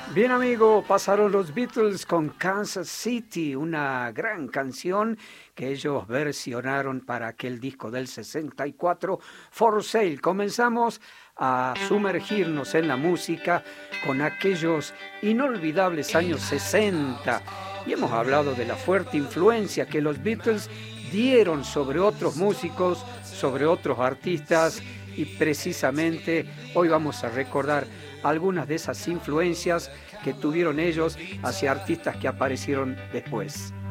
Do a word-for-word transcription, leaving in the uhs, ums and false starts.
Bien amigo, pasaron los Beatles con Kansas City, una gran canción que ellos versionaron para aquel disco del sesenta y cuatro, For Sale. Comenzamos a sumergirnos en la música con aquellos inolvidables años sesenta y hemos hablado de la fuerte influencia que los Beatles dieron sobre otros músicos, sobre otros artistas y precisamente hoy vamos a recordar algunas de esas influencias que tuvieron ellos hacia artistas que aparecieron después.